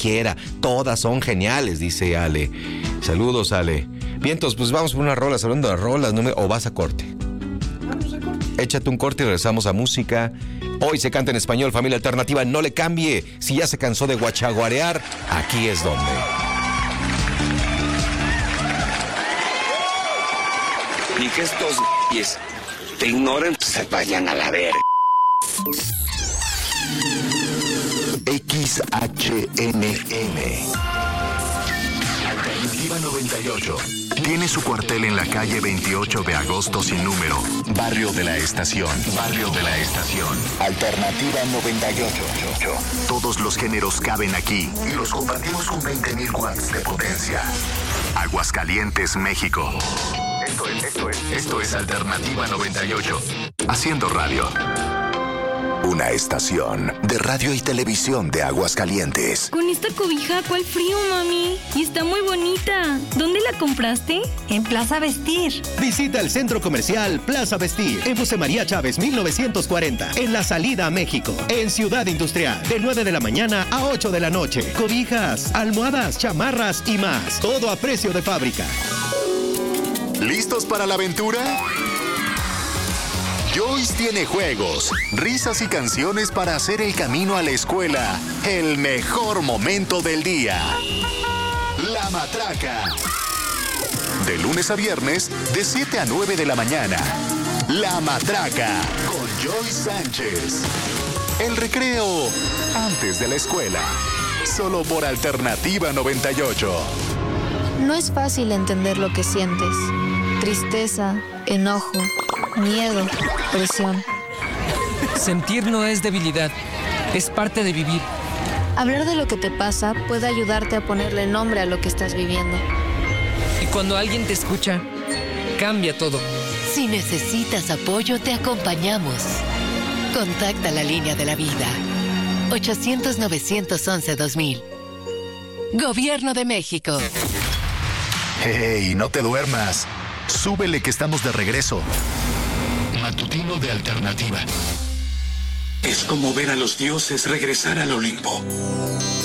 cualquiera. Todas son geniales, dice Ale. Saludos, Ale. Vientos, pues vamos por unas rolas. Hablando de rolas, ¿o vas a corte? Vamos a corte. Échate un corte y regresamos a música. Hoy se canta en español, familia alternativa. No le cambie. Si ya se cansó de guachaguarear, aquí es donde. Y que estos güeyes te ignoren, se vayan a la verga. XHNM Alternativa 98 tiene su cuartel en la calle 28 de agosto sin número, Barrio de la Estación. Barrio de la Estación. Alternativa 98. Todos los géneros caben aquí y los compartimos con 20.000 watts de potencia. Aguascalientes, México. Esto es Alternativa 98. Haciendo radio. Una estación de radio y televisión de Aguascalientes. Con esta cobija, ¿cuál frío, mami? Y está muy bonita. ¿Dónde la compraste? En Plaza Vestir. Visita el centro comercial Plaza Vestir en José María Chávez 1940, en la salida a México, en Ciudad Industrial, de 9 de la mañana a 8 de la noche. Cobijas, almohadas, chamarras y más. Todo a precio de fábrica. ¿Listos para la aventura? Joyce tiene juegos, risas y canciones para hacer el camino a la escuela el mejor momento del día. La Matraca. De lunes a viernes, de 7 a 9 de la mañana. La Matraca, con Joyce Sánchez. El recreo antes de la escuela. Solo por Alternativa 98. No es fácil entender lo que sientes. Tristeza, enojo, miedo, presión. Sentir no es debilidad, es parte de vivir. Hablar de lo que te pasa puede ayudarte a ponerle nombre a lo que estás viviendo. Y cuando alguien te escucha, cambia todo. Si necesitas apoyo, te acompañamos. Contacta la línea de la vida. 800-911-2000. Gobierno de México. ¡Hey, no te duermas! Súbele que estamos de regreso. Matutino de Alternativa. Es como ver a los dioses regresar al Olimpo.